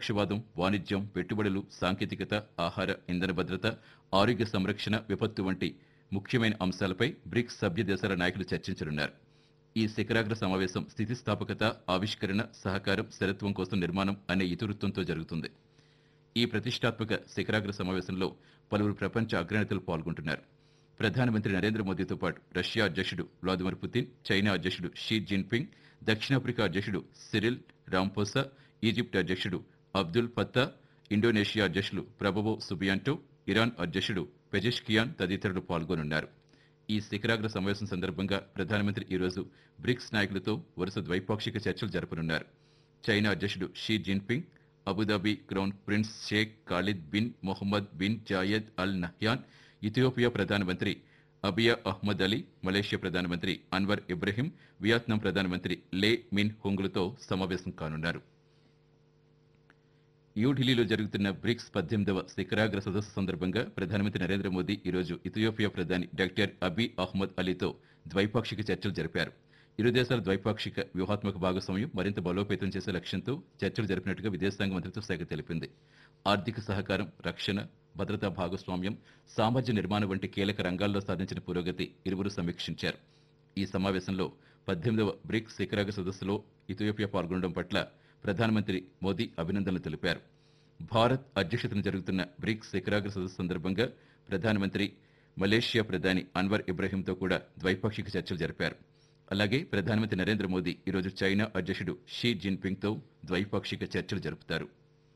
పక్షవాదం, వాణిజ్యం, పెట్టుబడులు, సాంకేతికత, ఆహార, ఇంధన భద్రత, ఆరోగ్య సంరక్షణ, విపత్తు వంటి ముఖ్యమైన అంశాలపై బ్రిక్స్ సభ్య దేశాల నాయకులు చర్చించనున్నారు. ఈ శిఖరాగ్ర సమావేశం స్థితిస్థాపకత, ఆవిష్కరణ, సహకారం, స్థిరత్వం కోసం నిర్మాణం అనే ఇతివృత్తంతో జరుగుతుంది. ఈ ప్రతిష్టాత్మక శిఖరాగ్ర సమావేశంలో పలువురు ప్రపంచ అగ్రనేతలు పాల్గొంటున్నారు. ప్రధానమంత్రి నరేంద్ర మోదీతో పాటు రష్యా అధ్యక్షుడు వ్లాదిమిర్ పుతిన్, చైనా అధ్యక్షుడు షీ జిన్పింగ్, దక్షిణాఫ్రికా అధ్యక్షుడు సిరిల్ రాంపోసా, ఈజిప్ట్ అధ్యక్షుడు అబ్దుల్ ఫత్తా, ఇండోనేషియా అధ్యక్షులు ప్రబోవో సుబియాంటో, ఇరాన్ అధ్యక్షుడు పెజెష్కియాన్ తదితరులు పాల్గొనున్నారు. ఈ శిఖరాగ్ర సమావేశం సందర్భంగా ప్రధానమంత్రి ఈరోజు బ్రిక్స్ నాయకులతో వరుస ద్వైపాక్షిక చర్చలు జరపనున్నారు. చైనా అధ్యక్షుడు Xi Jinping, Abu Dhabi crown prince Sheikh Khalid bin Mohammed bin Zayed Al Nahyan, Ethiopia ప్రధానమంత్రి అబియా అహ్మద్ అలీ, మలేషియా ప్రధానమంత్రి అన్వర్ ఇబ్రహీం, వియత్నాం ప్రధానమంత్రి లే మిన్ హోంగ్లతో సమావేశం కానున్నారు. న్యూఢిల్లీలో జరుగుతున్న బ్రిక్స్ 18వ శిఖరాగ్ర సదస్సు సందర్భంగా ప్రధానమంత్రి నరేంద్ర మోదీ ఈరోజు ఇథియోపియా ప్రధాని డాక్టర్ అబీ అహ్మద్ అలీతో ద్వైపాక్షిక చర్చలు జరిపారు. ఇరు దేశాల ద్వైపాక్షిక వ్యూహాత్మక భాగస్వామ్యం మరింత బలోపేతం చేసే లక్ష్యంతో చర్చలు జరిపినట్టుగా విదేశాంగ మంత్రిత్వ శాఖ తెలిపింది. ఆర్థిక సహకారం, రక్షణ, భద్రతా భాగస్వామ్యం, సామర్థ్య నిర్మాణం వంటి కీలక రంగాల్లో సాధించిన పురోగతి ఇరువురు సమీక్షించారు. ఈ సమావేశంలో 18వ బ్రిక్స్ శిఖరాగ్ర సదస్సులో ఇథియోపియా పాల్గొనడం పట్ల ప్రధానమంత్రి మోదీ అభినందనలు తెలిపారు. భారత్ అధ్యక్షతన జరుగుతున్న బ్రిక్స్ శిఖరాగ్ర సదస్సు సందర్భంగా ప్రధానమంత్రి మలేషియా ప్రధాని అన్వర్ ఇబ్రహీంతో కూడా ద్వైపాక్షిక చర్చలు జరిపారు. అలాగే ప్రధానమంత్రి నరేంద్ర మోదీ ఈరోజు చైనా అధ్యక్షుడు షీ జిన్పింగ్తో ద్వైపాక్షిక చర్చలు జరుపుతారు.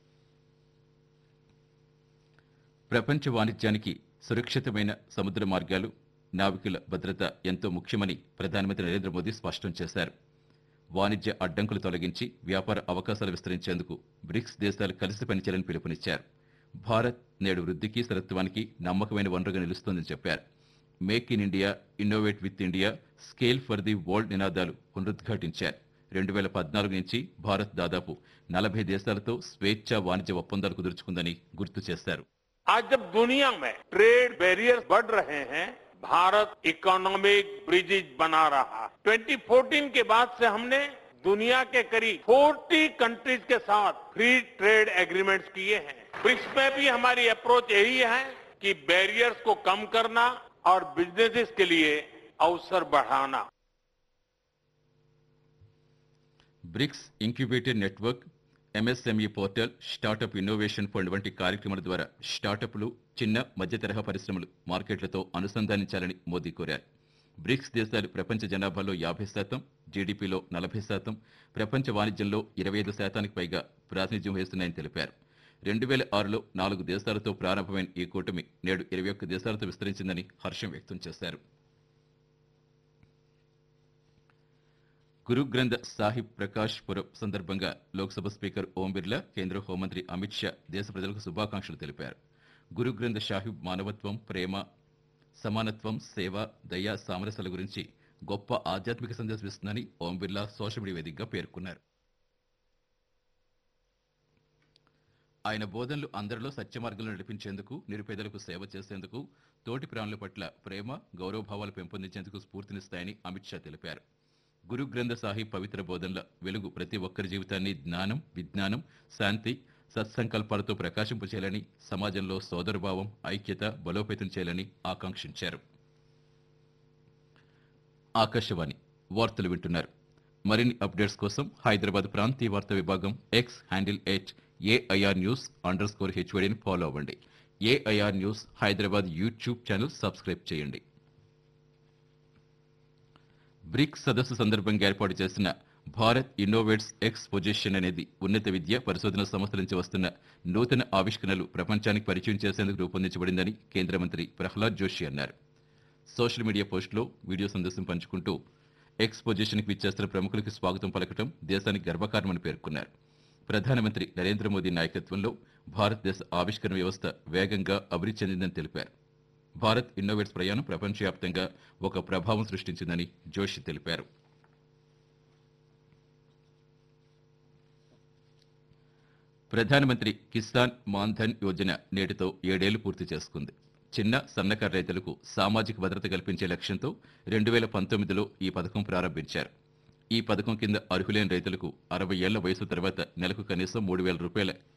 ప్రపంచ వాణిజ్యానికి సురక్షితమైన సముద్ర మార్గాలు, నావికుల భద్రత ఎంతో ముఖ్యమని ప్రధానమంత్రి నరేంద్ర మోదీ స్పష్టం చేశారు. వాణిజ్య అడ్డంకులు తొలగించి వ్యాపార అవకాశాలు విస్తరించేందుకు బ్రిక్స్ దేశాలు కలిసి పనిచేయాలని పిలుపునిచ్చారు. భారత్ నేడు వృద్ధికి, స్థిరత్వానికి నమ్మకమైన వనరుగా నిలుస్తోందని చెప్పారు. Make in India, innovate with India, scale for the world నినాదాలు పునరుద్ఘాటించారు. 2014 నుంచి భారత్ దాదాపు 40 దేశాలతో స్వేచ్ఛా వాణిజ్య ఒప్పందాలు కుదుర్చుకుందని గుర్తు చేశారు. आज जब दुनिया में ट्रेड बैरियर्स बढ़ रहे हैं, भारत इकोनॉमिक ब्रिजेज बना रहा है। 2014 के बाद से हमने दुनिया के करीब 40 कंट्रीज के साथ फ्री ट्रेड एग्रीमेंट्स किए हैं। ब्रिक्स में भी हमारी अप्रोच यही है कि बैरियर्स को कम करना और बिजनेसेस के लिए अवसर बढ़ाना। Bricks incubator network, MSME portal, startup innovation fund వంటి కార్యక్రమాల ద్వారా స్టార్టప్లు, చిన్న మధ్య తరహా పరిశ్రమలు మార్కెట్లతో అనుసంధానించాలని మోదీ కోరారు. బ్రిక్స్ దేశాలు ప్రపంచ జనాభాలో 50%, జీడీపీలో 40%, ప్రపంచ వాణిజ్యంలో 25% పైగా ప్రాతినిధ్యం వహిస్తున్నాయని తెలిపారు. 2006లో 4 దేశాలతో ప్రారంభమైన ఈ కూటమి నేడు 21 దేశాలతో విస్తరించిందని హర్షం వ్యక్తం చేశారు. గురు గ్రంథ్ సాహిబ్ ప్రకాష్ పురబ్ సందర్భంగా లోక్సభ స్పీకర్ ఓం బిర్లా, కేంద్ర హోంమంత్రి అమిత్ షా దేశ ప్రజలకు శుభాకాంక్షలు తెలిపారు. గురు గ్రంథ్ సాహిబ్ మానవత్వం, ప్రేమ, సమానత్వం, సేవ, దయ, సామరస్యాల గురించి గొప్ప ఆధ్యాత్మిక సందేశం ఇస్తుందని ఓం బిర్లా సోషల్ మీడియా వేదికగా పేర్కొన్నారు. ఆయన బోధనలు అందరిలో సత్యమార్గంలో నడిపించేందుకు, నిరుపేదలకు సేవ చేసేందుకు, తోటి ప్రాణుల పట్ల ప్రేమ, గౌరవభావాలు పెంపొందించేందుకు స్ఫూర్తినిస్తాయని అమిత్ షా తెలిపారు. గురు గ్రంథ్ సాహిబ్ పవిత్ర బోధనల వెలుగు ప్రతి ఒక్కరి జీవితాన్ని జ్ఞానం, విజ్ఞానం, శాంతి, సత్సంకల్పాలతో ప్రకాశింపచేయాలని, సమాజంలో సోదరభావం, ఐక్యత బలోపేతం చేయాలని ఆకాంక్షించారు. ఆకాశవాణి వార్తలు వింటున్నారు. మరిన్ని అప్డేట్స్ కోసం హైదరాబాద్ ప్రాంతీయ వార్తా విభాగం ఎక్స్ హ్యాండిల్ @AIR News_HYDని ఫాలో అవ్వండి. AIR news Hyderabad YouTube channel subscribe చేయండి. బ్రిక్స్ సదస్సు సందర్భంగా ఏర్పాటు చేసిన భారత్ ఇన్నోవేట్స్ ఎక్స్పోజిషన్ అనేది ఉన్నత విద్య, పరిశోధన సంస్థల నుంచి వస్తున్న నూతన ఆవిష్కరణలు ప్రపంచానికి పరిచయం చేసేందుకు రూపొందించబడిందని కేంద్ర మంత్రి ప్రహ్లాద్ జోషి అన్నారు. సోషల్ మీడియా పోస్టులో వీడియో సందేశం పంచుకుంటూ ఎక్స్పోజిషన్కి విచ్చేస్తున్న ప్రముఖులకు స్వాగతం పలకటం దేశానికి గర్వకారణమని పేర్కొన్నారు. ప్రధానమంత్రి నరేంద్ర మోదీ నాయకత్వంలో భారతదేశ ఆవిష్కరణ వ్యవస్థ వేగంగా అభివృద్ధి చెందిందని తెలిపారు. భారత్ ఇన్నోవేట్స్ ప్రయాణం ప్రపంచవ్యాప్తంగా ఒక ప్రభావం సృష్టించిందని జోషి తెలిపారు. ప్రధానమంత్రి కిసాన్ మాన్ ధన్ యోజన నేటితో 7 ఏళ్లు పూర్తి చేసుకుంది. చిన్న, సన్నకారు రైతులకు సామాజిక భద్రత కల్పించే లక్ష్యంతో 2019లో ఈ పథకం ప్రారంభించారు. ఈ పథకం కింద అర్హులైన రైతులకు 60 ఏళ్ల వయసు తర్వాత నెలకు కనీసం 3,000 రూపాయల